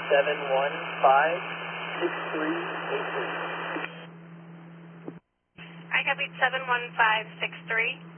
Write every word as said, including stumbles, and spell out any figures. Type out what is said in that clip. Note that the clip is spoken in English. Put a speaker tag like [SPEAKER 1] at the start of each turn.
[SPEAKER 1] seven one five six three eight three.
[SPEAKER 2] I copied seven one five six three.